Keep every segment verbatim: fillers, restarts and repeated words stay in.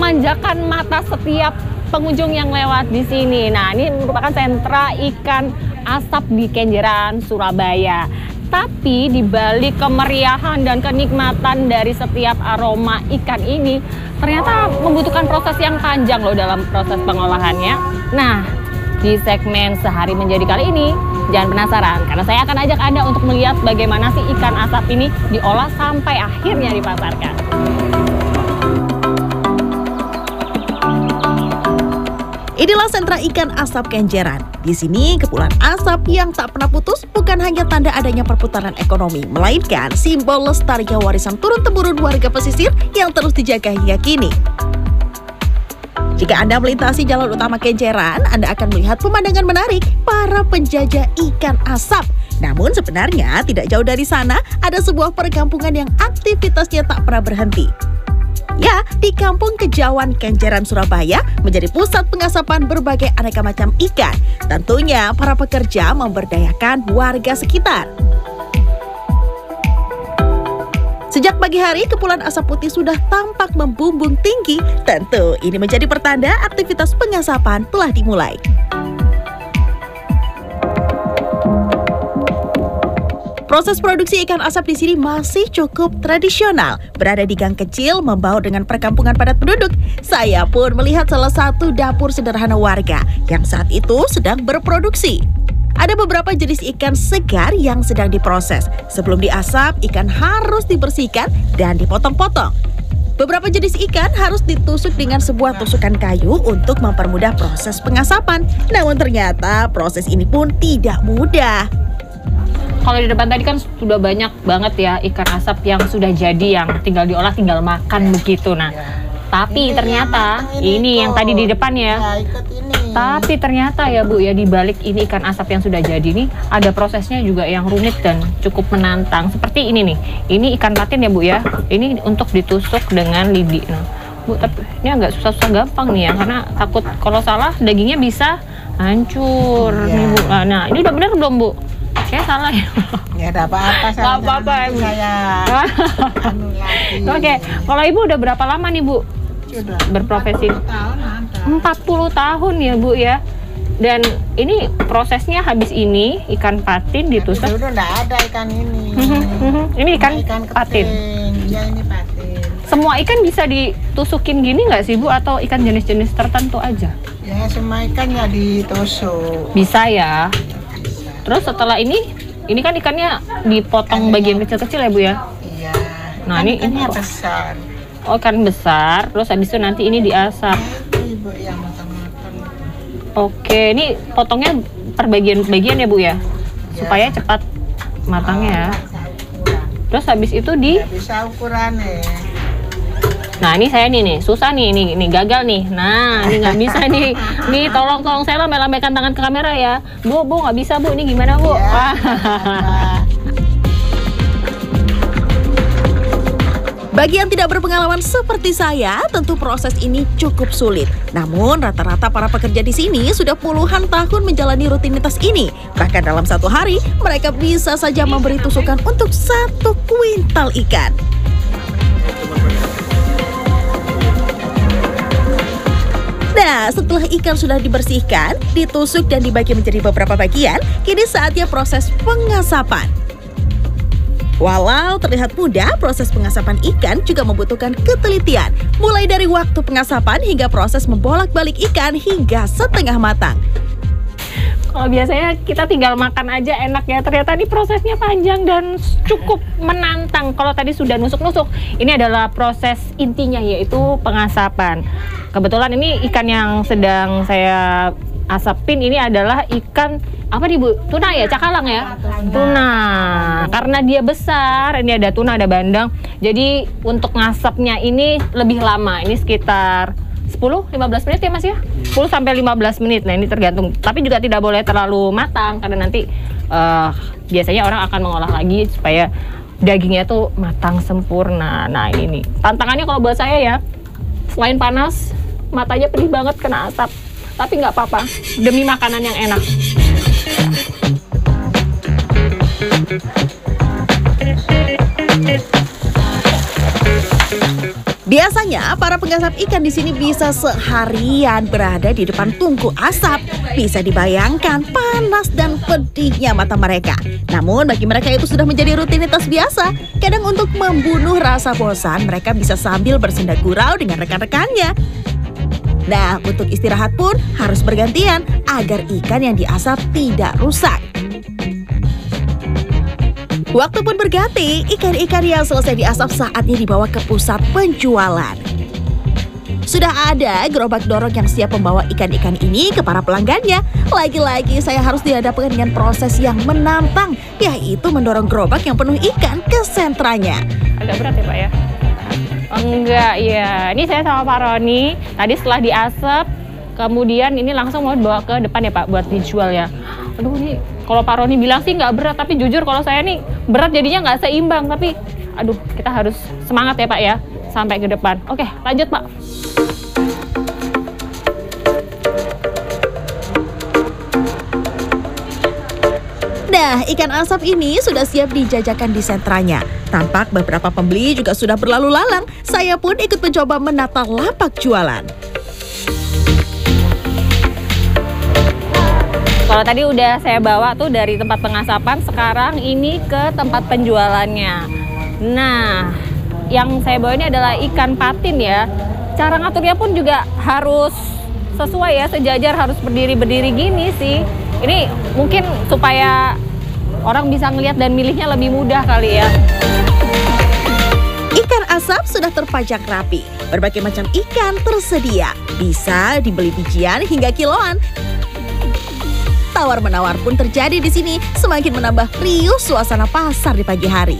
memanjakan mata setiap pengunjung yang lewat di sini. Nah, ini merupakan sentra ikan asap di Kenjeran, Surabaya. Tapi di balik kemeriahan dan kenikmatan dari setiap aroma ikan ini, ternyata membutuhkan proses yang panjang loh dalam proses pengolahannya. Nah, di segmen Sehari Menjadi kali ini, jangan penasaran karena saya akan ajak Anda untuk melihat bagaimana sih ikan asap ini diolah sampai akhirnya dipasarkan. Inilah sentra ikan asap Kenjeran. Di sini kepulan asap yang tak pernah putus bukan hanya tanda adanya perputaran ekonomi, melainkan simbol lestarinya warisan turun-temurun warga pesisir yang terus dijaga hingga kini. Jika Anda melintasi jalan utama Kenjeran, Anda akan melihat pemandangan menarik para penjajah ikan asap. Namun sebenarnya tidak jauh dari sana ada sebuah perkampungan yang aktivitasnya tak pernah berhenti. Ya, di Kampung Kejawan Kenjeran, Surabaya menjadi pusat pengasapan berbagai aneka macam ikan. Tentunya para pekerja memberdayakan warga sekitar. Sejak pagi hari, kepulan asap putih sudah tampak membumbung tinggi. Tentu ini menjadi pertanda aktivitas pengasapan telah dimulai. Proses produksi ikan asap di sini masih cukup tradisional. Berada di gang kecil membaur dengan perkampungan padat penduduk. Saya pun melihat salah satu dapur sederhana warga yang saat itu sedang berproduksi. Ada beberapa jenis ikan segar yang sedang diproses. Sebelum diasap, ikan harus dibersihkan dan dipotong-potong. Beberapa jenis ikan harus ditusuk dengan sebuah tusukan kayu untuk mempermudah proses pengasapan. Namun ternyata proses ini pun tidak mudah. Kalau di depan tadi kan sudah banyak banget ya ikan asap yang sudah jadi, yang tinggal diolah, tinggal makan begitu. Nah, ya. Tapi ini ternyata yang ini ikut. Yang tadi di depan ya. Ya ikut ini. Tapi ternyata ya Bu ya, di balik ini ikan asap yang sudah jadi nih ada prosesnya juga yang rumit dan cukup menantang. Seperti ini nih. Ini ikan patin ya Bu ya. Ini untuk ditusuk dengan lidi. Nah, Bu, tapi ini agak susah-susah gampang nih ya, karena takut kalau salah dagingnya bisa hancur ya. Nih Bu. Nah, ini udah benar belum Bu? Kayak salah ya? Ya ada apa-apa, saya apa-apa Ibu. Saya anu lagi. Oke, kalau Ibu udah berapa lama nih Bu Sudah berprofesi? empat puluh tahun ada. empat puluh tahun ya Bu ya. Dan ini prosesnya habis ini ikan patin ditusuk. Dulu enggak ada ikan ini. Ini ikan, ikan patin. Ya ini patin. Semua ikan bisa ditusukin gini nggak sih Bu, atau ikan jenis-jenis tertentu aja? Ya semua ikan ya ditusuk. Bisa ya. Terus setelah ini, ini kan ikannya dipotong ikan bagian kecil-kecil ya Bu ya? Iya. Nah kan ini ikannya ini besar. Oh, ikan besar. Terus habis itu nanti ini diasap. Ya, Ibu yang matang-matang. Oke, ini potongnya per bagian-bagian ya Bu ya? Ya, supaya cepat matangnya ya. Terus habis itu di? Nggak bisa ukurannya. Nah ini saya nih nih susah nih, ini ini gagal nih. Nah ini nggak bisa nih. Nih tolong tolong saya lambai-lambaikan tangan ke kamera ya. Bu Bu nggak bisa Bu, ini gimana Bu? Ya, Bagi yang tidak berpengalaman seperti saya, tentu proses ini cukup sulit. Namun rata-rata para pekerja di sini sudah puluhan tahun menjalani rutinitas ini. Bahkan dalam satu hari mereka bisa saja memberi tusukan untuk satu kuintal ikan. Nah, setelah ikan sudah dibersihkan, ditusuk dan dibagi menjadi beberapa bagian, kini saatnya proses pengasapan. Walau terlihat mudah, proses pengasapan ikan juga membutuhkan ketelitian. Mulai dari waktu pengasapan hingga proses membolak-balik ikan hingga setengah matang. Kalau biasanya kita tinggal makan aja enak ya, ternyata ini prosesnya panjang dan cukup menantang. Kalau tadi sudah nusuk-nusuk, ini adalah proses intinya yaitu pengasapan. Kebetulan ini ikan yang sedang saya asapin ini adalah ikan apa nih Bu? Tuna ya, cakalang ya? Tuna. Karena dia besar, ini ada tuna, ada bandeng. Jadi untuk ngasapnya ini lebih lama, ini sekitar sepuluh sampai lima belas menit ya Mas ya? sepuluh sampai lima belas menit. Nah, ini tergantung. Tapi juga tidak boleh terlalu matang karena nanti uh, biasanya orang akan mengolah lagi supaya dagingnya tuh matang sempurna. Nah, ini nih. Tantangannya kalau buat saya ya, selain panas, matanya pedih banget kena asap. Tapi nggak apa-apa, demi makanan yang enak. Biasanya para penggasap ikan di sini bisa seharian berada di depan tungku asap. Bisa dibayangkan panas dan pedihnya mata mereka. Namun bagi mereka itu sudah menjadi rutinitas biasa. Kadang untuk membunuh rasa bosan, mereka bisa sambil bersenda gurau dengan rekan-rekannya. Nah, untuk istirahat pun harus bergantian agar ikan yang diasap tidak rusak. Waktu pun berganti, ikan-ikan yang selesai diasap saatnya dibawa ke pusat penjualan. Sudah ada gerobak dorong yang siap membawa ikan-ikan ini ke para pelanggannya. Lagi-lagi saya harus dihadapkan dengan proses yang menantang, yaitu mendorong gerobak yang penuh ikan ke sentranya. Agak berat ya Pak ya? Enggak ya, ini saya sama Pak Roni. Tadi setelah diasap, kemudian ini langsung mau bawa ke depan ya Pak buat dijual ya. Aduh ini kalau Pak Roni bilang sih nggak berat, tapi jujur kalau saya nih berat jadinya nggak seimbang. Tapi aduh kita harus semangat ya Pak ya sampai ke depan. Oke lanjut Pak. Nah, ikan asap ini sudah siap dijajakan di sentranya. Tampak beberapa pembeli juga sudah berlalu lalang. Saya pun ikut mencoba menata lapak jualan. Kalau tadi udah saya bawa tuh dari tempat pengasapan, sekarang ini ke tempat penjualannya. Nah, yang saya bawa ini adalah ikan patin ya. Cara ngaturnya pun juga harus sesuai ya, sejajar, harus berdiri-berdiri gini sih. Ini mungkin supaya orang bisa ngelihat dan milihnya lebih mudah kali ya. Ikan asap sudah terpajang rapi. Berbagai macam ikan tersedia. Bisa dibeli bijian hingga kiloan. Tawar-menawar pun terjadi di sini, semakin menambah riuh suasana pasar di pagi hari.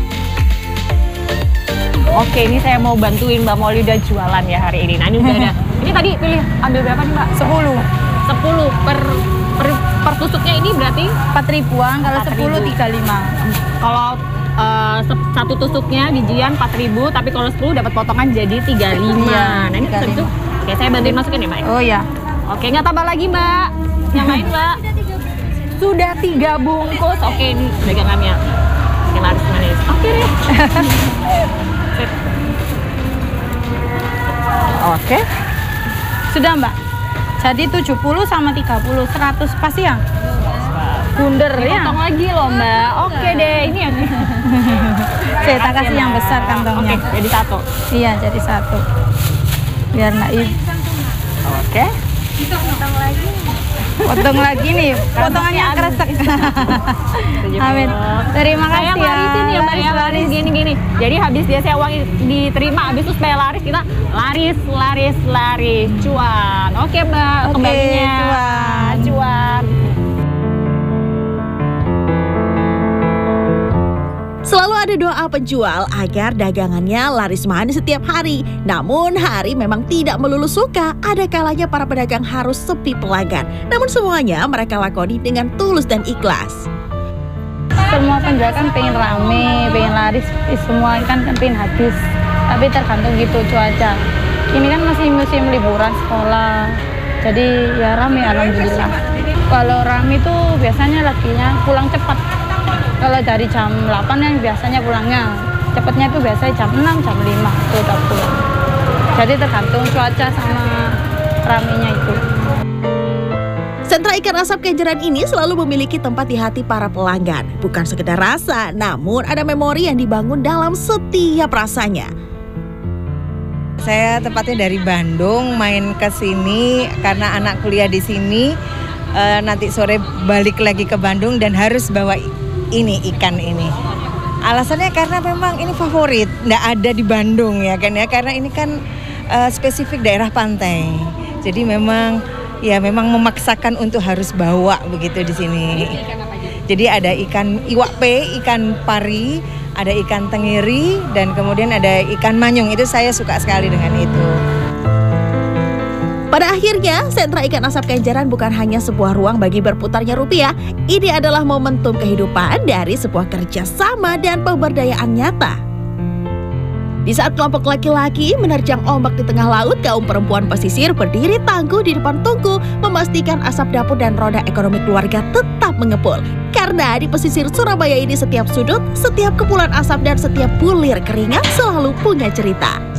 Oke, ini saya mau bantuin Mbak Molly udah jualan ya hari ini. Nah, ini udah ada. Ini tadi pilih ambil berapa nih Mbak? sepuluh. sepuluh per per, per tusuknya ini berarti empat ribuan, kalau empat sepuluh ribu. tiga puluh lima. Kalau uh, satu tusuknya bijian empat ribu, tapi kalau sepuluh dapat potongan jadi tiga puluh lima. Iya, Nah, ini tiga puluh lima. itu. Oke, saya bantuin masukin ya Mbak. Oh ya. Oke, nggak tambah lagi Mbak. Yang lain Mbak. Sudah tiga bungkus. Oke, ini dagangannya. Oke, laris manis. Oke deh. Oke. Sudah Mbak. Jadi tujuh puluh sama tiga puluh, seratus pasti ya? Bunder ya. Potong lagi loh Mbak. Oke deh, ini yang Saya tak kasih yang besar kantongnya. Oke, jadi satu. Iya, jadi satu. Biar naik. Oke. Potong lagi nih, potongannya kresek. Amin. Terima Saya kasih ya. larisin ya Mbak ya, laris gini-gini. Jadi habis dia saya uang diterima, habis itu supaya laris kita laris, laris, laris, cuan. Oke Mbak, Oke, kembalinya. cuan. Cuan. Selalu ada doa penjual agar dagangannya laris manis setiap hari. Namun hari memang tidak melulu suka. Ada kalanya para pedagang harus sepi pelanggan. Namun semuanya mereka lakoni dengan tulus dan ikhlas. Semua penjual kan pengen rame, pengen laris, semua kan kan pengen habis. Tapi tergantung gitu cuaca. Ini kan masih musim liburan sekolah. Jadi ya rame alhamdulillah. Kalau rame tuh biasanya lakinya pulang cepat. Kalau dari jam delapan yang biasanya pulangnya, cepatnya itu biasanya jam enam, jam lima itu udah pulang. Jadi tergantung cuaca sama ramenya itu. Sentra ikan asap Kenjeran ini selalu memiliki tempat di hati para pelanggan. Bukan sekedar rasa, namun ada memori yang dibangun dalam setiap rasanya. Saya tepatnya dari Bandung main ke sini karena anak kuliah di sini. E, nanti sore balik lagi ke Bandung dan harus bawa ini ikan ini. Alasannya karena memang ini favorit, nggak ada di Bandung ya kan ya, karena ini kan uh, spesifik daerah pantai. Jadi memang ya memang memaksakan untuk harus bawa begitu di sini. Jadi ada ikan iwak pe, ikan pari, ada ikan tenggiri, dan kemudian ada ikan manyung. Itu saya suka sekali dengan itu. Pada akhirnya, sentra ikan asap Kenjeran bukan hanya sebuah ruang bagi berputarnya rupiah. Ini adalah momentum kehidupan dari sebuah kerjasama dan pemberdayaan nyata. Di saat kelompok laki-laki menerjang ombak di tengah laut, kaum perempuan pesisir berdiri tangguh di depan tungku, memastikan asap dapur dan roda ekonomi keluarga tetap mengepul. Karena di pesisir Surabaya ini setiap sudut, setiap kepulan asap dan setiap bulir keringat selalu punya cerita.